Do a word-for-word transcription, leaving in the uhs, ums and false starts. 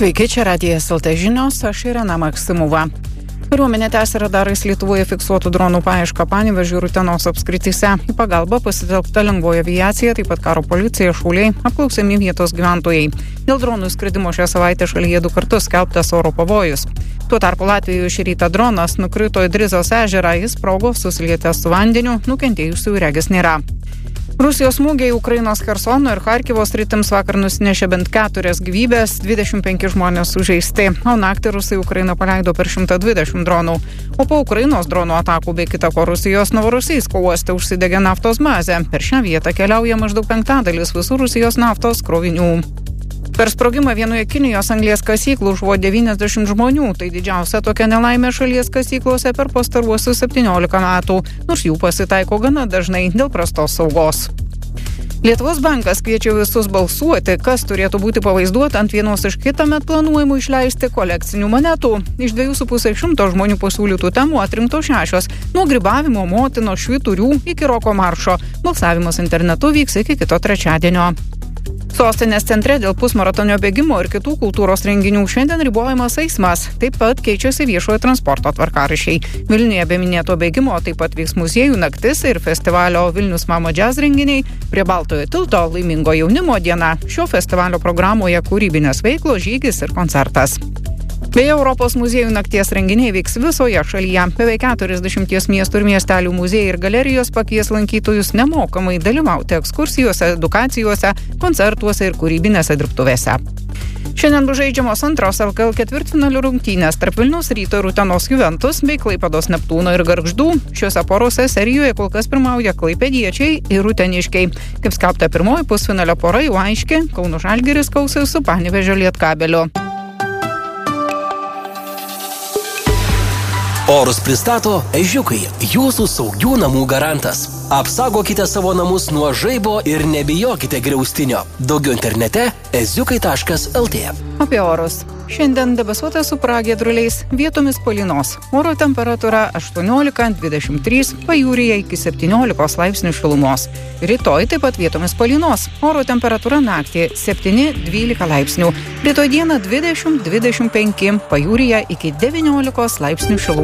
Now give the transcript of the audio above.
Sveiki, čia Radijas L T žinios, aš Irena Maksimova. Kariuomenė tęsia radarais Lietuvoje fiksuotų dronų paiešką Panevėžio ir Utenos apskrityse. Į pagalbą pasitelkta lengvoji aviacija, taip pat karo policija, šauliai, apklausiami vietos gyventojai. Dėl dronų skridimo šią savaitę šalyje du kartus skelbtas oro pavojus. Tuo tarpu Latvijoje šį rytą dronas nukrito į Drizos ežerą, jis sprogo susilietęs su vandeniu, nukentėjusių regis nėra. Rusijos smūgiai Ukrainos Chersono ir Charkivo sritims vakar nusinešė bent keturias gyvybės, dvidešimt penki žmonės sužeisti, o naktį rusai Ukrainą paleido per šimtą dvidešimt dronų. O po Ukrainos dronų atakų bei kita ko Rusijos Novorosijsko uoste užsidegė naftos bazė. Per šią vietą keliauja maždaug penktadalis visų Rusijos naftos krovinių. Per sprogimą vienoje Kinijos anglies kasyklų žuvo devyniasdešimt žmonių. Tai didžiausia tokia nelaimė šalies kasyklose per pastaruosius septyniolika metų, nors jų pasitaiko gana dažnai dėl prastos saugos. Lietuvos bankas kviečia visus balsuoti, kas turėtų būti pavaizduota ant vienos iš kitąmet planuojamų išleisti kolekcinių monetų. Iš dviejų su pusė šimto žmonių pasiūlytų temų atrinkto šešios, nuo grybavimo, motino, švyturių iki roko maršo. Balsavimas internetu vyks iki kito trečiadienio. Sostinės centre dėl pusmaratonio bėgimo ir kitų kultūros renginių šiandien ribojamas eismas. Taip pat keičiasi viešojo transporto tvarkaraščiai. Vilniuje be minėto bėgimo taip pat vyks muziejų naktis ir festivalio Vilnius Mama Jazz renginiai. Prie Baltojo tilto laimingo jaunimo diena. Šio festivalio programoje kūrybinės veiklos, žygis ir koncertas. Beje, Europos muziejų nakties renginiai vyks visoje šalyje. Beveik keturiasdešimties miestų ir miestelių muziejai ir galerijos pakvies lankytojus nemokamai dalyvauti ekskursijose, edukacijose, koncertuose ir kūrybinėse dirbtuvėse. Šiandien bus žaidžiamos antros L K L ketvirtfinalių rungtynės tarp Vilniaus Ryto ir Utenos Juventus bei Klaipėdos Neptūno ir Gargždų. Šiuose porose serijoje kol kas pirmauja klaipėdiečiai ir uteniškiai. Kaip skelbta, pirmoji pusfinalio pora jau aiški, Kauno Žalgiris kausis su Panevėžio Lietkabeliu. Orus pristato Ežiukai, jūsų saugių namų garantas. Apsaugokite savo namus nuo žaibo ir nebijokite griaustinio. Daugiau internete eziukai taškas el tė. Apie orus. Šiandien debesuota su pragiedruliais, vietomis palynos. Oro temperatūra aštuoniolika dvidešimt trys, pajūryje iki septyniolikos laipsnių šilumos. Rytoj taip pat vietomis palynos. Oro temperatūra naktį septyni dvylika laipsnių. Rytoj dieną dvidešimt dvidešimt penki, pajūryje iki devyniolikos laipsnių šilumos.